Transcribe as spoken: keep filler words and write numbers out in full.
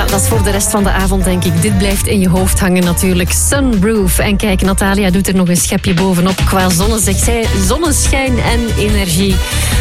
Ja, dat is voor de rest van de avond, denk ik. Dit blijft in je hoofd hangen natuurlijk. Sunroof. En kijk, Natalia doet er nog een schepje bovenop qua zonne, zegt zij, zonneschijn en energie.